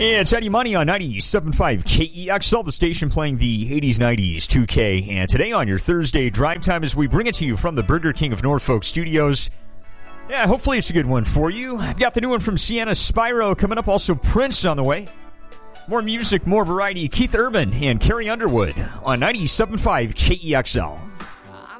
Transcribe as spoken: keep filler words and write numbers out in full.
It's Eddie Money on ninety-seven point five K E X L, the station playing the eighties, nineties, two K. And today on your Thursday drive time as we bring it to you from the Burger King of Norfolk studios. Yeah, hopefully it's a good one for you. I've got the new one from Sienna Spyro coming up, also Prince on the way. More music, more variety. Keith Urban and Carrie Underwood on ninety-seven point five K E X L.